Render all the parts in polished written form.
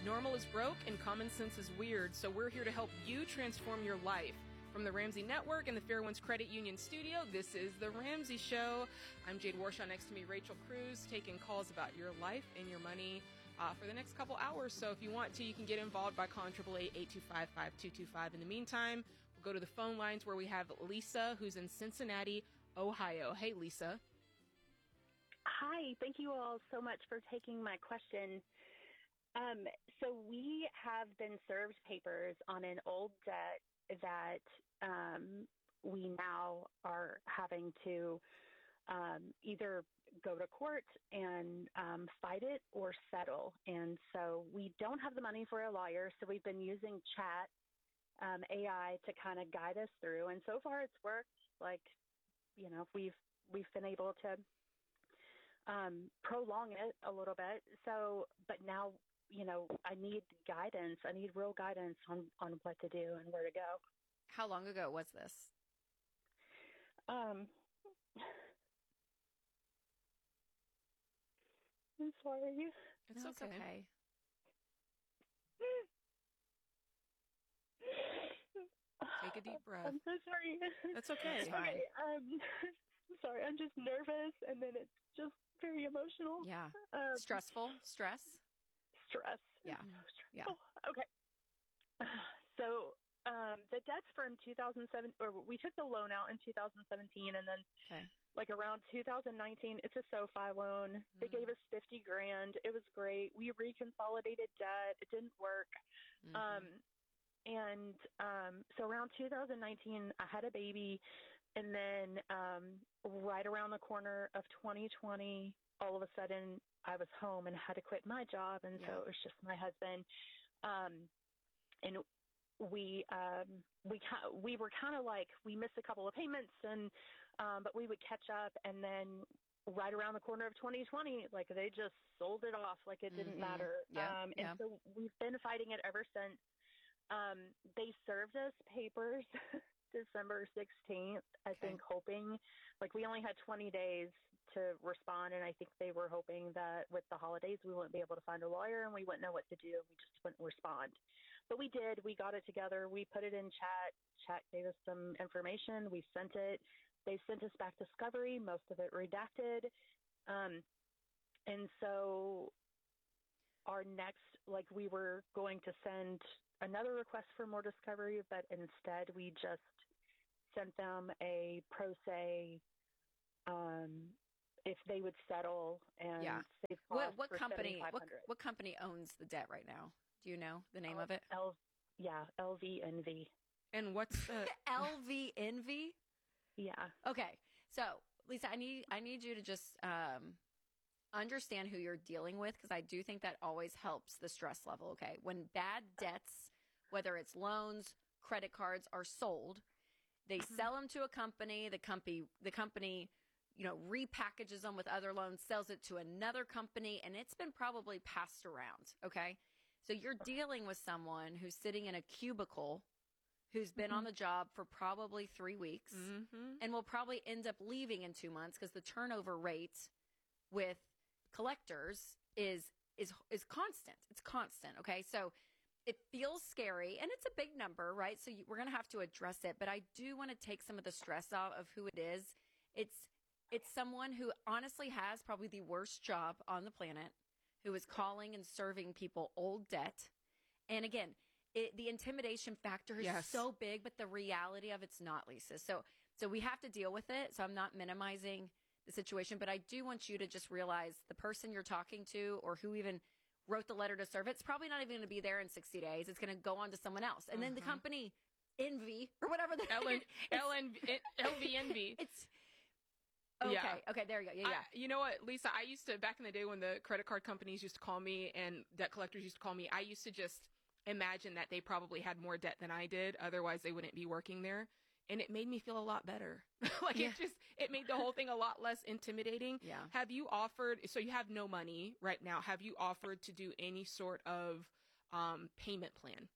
Normal is broke and common sense is weird, so we're here to help you transform your life. From the Ramsey Network and the Fairwinds Credit Union studio, this is The Ramsey Show. I'm Jade Warshaw, next to me Rachel Cruz, taking calls about your life and your money for the next couple hours. So if you want to, you can get involved by calling 888-825-5225. In the meantime, we'll go to the phone lines where we have Lisa, who's in Cincinnati, Ohio. Hey, Lisa. Hi. Thank you all so much for taking my question. So we have been served papers on an old debt that we now are having to either go to court and fight it or settle. And so we don't have the money for a lawyer, so we've been using chat AI to kind of guide us through. And so far it's worked. Like, you know, we've been able to prolong it a little bit. So, but now, you know, I need guidance. I need real guidance on what to do and where to go. How long ago was this? I'm sorry. It's okay. Take a deep breath. I'm so sorry. That's okay. It's fine. Okay, I'm sorry. I'm just nervous, and then it's just very emotional. Yeah. Stressful? Stress? Stress. Yeah. So Yeah. stressful. Okay. So the debt's from 2007, or we took the loan out in 2017, and then Okay. like around 2019, it's a SoFi loan. They gave us $50,000. It was great. We reconsolidated debt. It didn't work. So around 2019, I had a baby, and then right around the corner of 2020, all of a sudden I was home and had to quit my job, and so it was just my husband. And we were kind of like, we missed a couple of payments, and but we would catch up, and then right around the corner of 2020, like they just sold it off like it didn't matter. And so we've been fighting it ever since. They served us papers December 16th, I think, hoping, like we only had 20 days to respond, and I think they were hoping that with the holidays we wouldn't be able to find a lawyer and we wouldn't know what to do. We just wouldn't respond. But we did. We got it together. We put it in chat. Chat gave us some information. We sent it. They sent us back discovery, most of it redacted. And so our next, like we were going to send another request for more discovery, but instead we just sent them a pro se if they would settle and save costs what for company $7,500. what company owns the debt right now? Do you know the name of it? LV Envy. And what's the LV Envy? Yeah. Okay. So, Lisa, I need you to just understand who you're dealing with, because I do think that always helps the stress level, okay? When bad debts, whether it's loans, credit cards, are sold, they sell them to a company, the company, you know, repackages them with other loans, sells it to another company, and it's been probably passed around, okay? So you're dealing with someone who's sitting in a cubicle, who's been on the job for probably 3 weeks, and will probably end up leaving in 2 months, because the turnover rate with collectors is constant. It's constant, okay? So it feels scary, and it's a big number, right? So we're going to have to address it, but I do want to take some of the stress out of who it is. It's someone who honestly has probably the worst job on the planet, who is calling and serving people old debt. And again, the intimidation factor is so big, but the reality of it's not, Lisa. So we have to deal with it. So I'm not minimizing the situation, but I do want you to just realize the person you're talking to, or who even wrote the letter to serve, it's probably not even going to be there in 60 days. It's going to go on to someone else. And then the company Envy, or whatever the LV Envy. It's okay. Okay, there you go. Yeah. You know what, Lisa, I used to, back in the day when the credit card companies used to call me and debt collectors used to call me, I used to just imagine that they probably had more debt than I did. Otherwise, they wouldn't be working there. And it made me feel a lot better. It made the whole thing a lot less intimidating. Yeah. Have you offered, so you have no money right now, have you offered to do any sort of payment plan?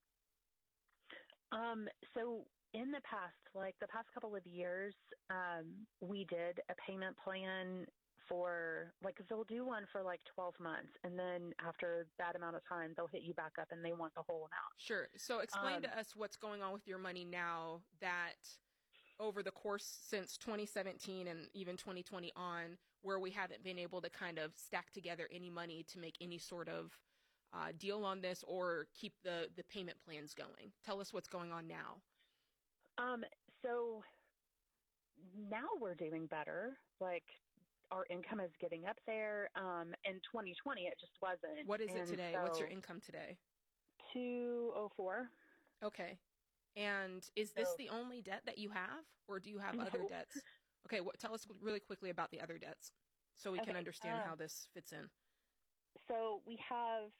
So in the past, like the past couple of years, we did a payment plan for like they'll do one for like 12 months, and then after that amount of time they'll hit you back up and they want the whole amount. Sure. So explain to us what's going on with your money now that over the course since 2017 and even 2020 on, where we haven't been able to kind of stack together any money to make any sort of deal on this or keep the payment plans going. Tell us what's going on now. So now we're doing better. Like, our income is getting up there. In 2020, it just wasn't. What is it And today? so What's your income today? 204. Okay. And is this So- the only debt that you have, or do you have No. other debts? Okay, tell us really quickly about the other debts so we can Okay, understand how this fits in. So we have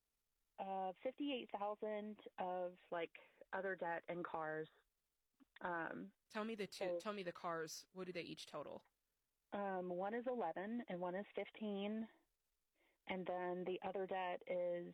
58,000 of like other debt and cars. Tell me the two. so- Tell me the cars. What do they each total? One is 11 and one is 15, and then the other debt is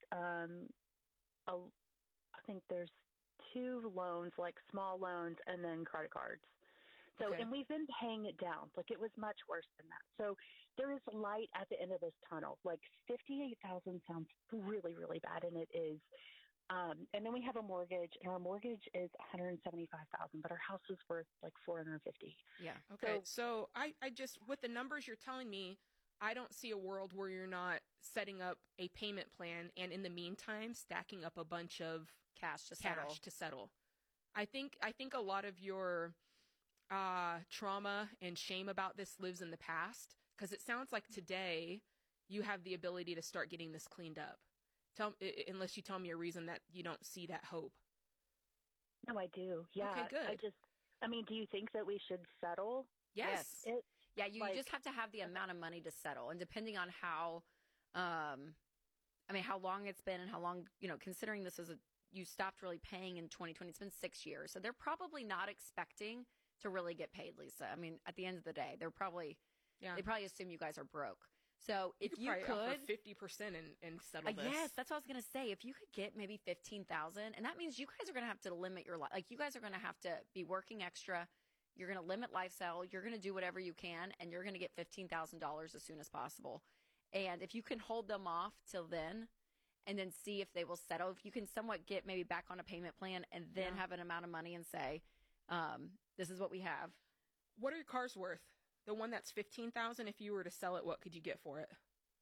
I think there's 2 loans, like small loans, and then credit cards. So, Okay. and we've been paying it down. Like, it was much worse than that. So there is light at the end of this tunnel. Like, 58,000 sounds really, really bad, and it is. And then we have a mortgage, and our mortgage is 175,000, but our house is worth like 450. Yeah. Okay, so I just, with the numbers you're telling me, I don't see a world where you're not setting up a payment plan and in the meantime stacking up a bunch of Cash to cash settle. to settle. I think a lot of your trauma and shame about this lives in the past, because it sounds like today you have the ability to start getting this cleaned up. Unless you tell me a reason that you don't see that hope. No, I do. Yeah. Okay, good. I mean, do you think that we should settle Yes. it? Yeah, you Like- just have to have the amount of money to settle, and depending on how, how long it's been and how long, considering this is you stopped really paying in 2020, it's been 6 years, so they're probably not expecting to really get paid, Lisa. I mean, at the end of the day, they probably assume you guys are broke. So if you probably offer could 50% and settle this. yes, that's what I was gonna say. If you could get maybe 15,000, and that means you guys are gonna have to limit your life. Like, you guys are gonna have to be working extra. You're gonna limit lifestyle. You're gonna do whatever you can, and you're gonna get $15,000 as soon as possible. And if you can hold them off till then, and then see if they will settle, if you can somewhat get maybe back on a payment plan, and then have an amount of money and say, this is what we have. What are your cars worth? The one that's $15,000. If you were to sell it, what could you get for it?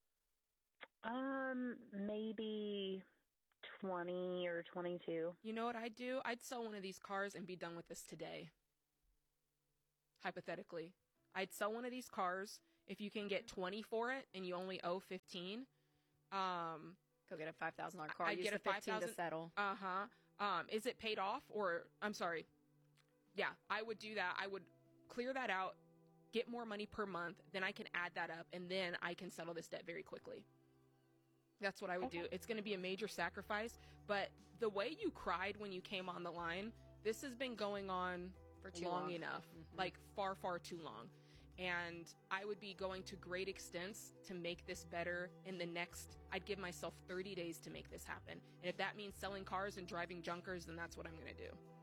Maybe 20 or 22. You know what I'd do? I'd sell one of these cars and be done with this today. Hypothetically, I'd sell one of these cars. If you can get 20 for it and you only owe 15, Go get a $5,000 car. I'd Use get the a 15 to $5,000 settle. Is it paid off? Or, I'm sorry. Yeah, I would do that. I would clear that out, get more money per month, then I can add that up, and then I can settle this debt very quickly. That's what I would do. It's going to be a major sacrifice, but the way you cried when you came on the line, this has been going on For too long long. enough, Mhm. like far, far too long. And I would be going to great extents to make this better in the next, I'd give myself 30 days to make this happen. And if that means selling cars and driving junkers, then that's what I'm going to do.